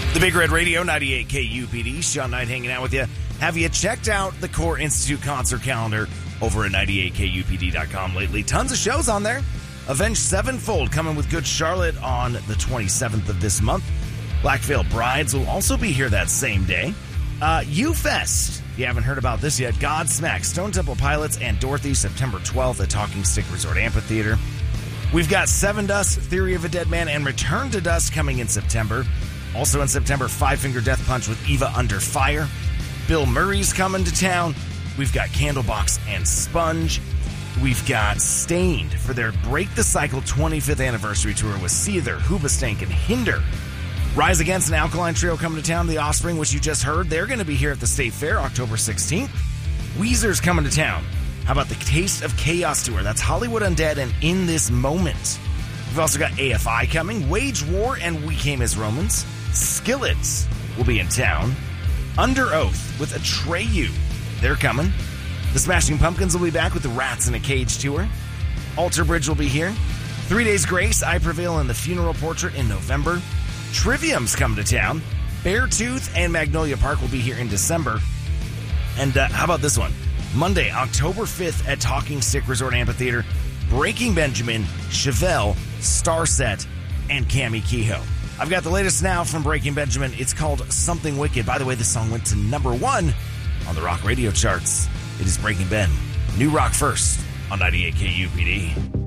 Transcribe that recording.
The Big Red Radio, 98 KUPD. Sean Knight hanging out with you. Have you checked out the Core Institute concert calendar over at 98KUPD.com lately? Tons of shows on there. Avenged Sevenfold coming with Good Charlotte on the 27th of this month. Black Veil Brides will also be here that same day. U-Fest, if you haven't heard about this yet, Godsmack, Stone Temple Pilots, and Dorothy, September 12th at Talking Stick Resort Amphitheater. We've got Seven Dust, Theory of a Dead Man, and Return to Dust coming in September. Also in September, Five Finger Death Punch with Eva Under Fire. Bill Murray's coming to town. We've got Candlebox and Sponge. We've got Stained for their Break the Cycle 25th anniversary tour with Seether, Hoobastank, and Hinder. Rise Against and Alkaline Trio coming to town. The Offspring, which you just heard, they're going to be here at the State Fair October 16th. Weezer's coming to town. How about the Taste of Chaos tour? That's Hollywood Undead and In This Moment. We've also got AFI coming, Wage War, and We Came as Romans. Skillets will be in town. Under Oath with Atreyu, they're coming. The Smashing Pumpkins will be back with the Rats in a Cage tour. Alter Bridge will be here. 3 Days Grace, I Prevail, and The Funeral Portrait in November. Trivium's coming to town. Beartooth and Magnolia Park will be here in December. And how about this one? Monday, October 5th at Talking Stick Resort Amphitheater, Breaking Benjamin, Chevelle, Starset, and Cammie Kehoe. I've got the latest now from Breaking Benjamin. It's called Something Wicked. By the way, this song went to number 1 on the rock radio charts. It is Breaking Ben. New rock first on 98 KUPD.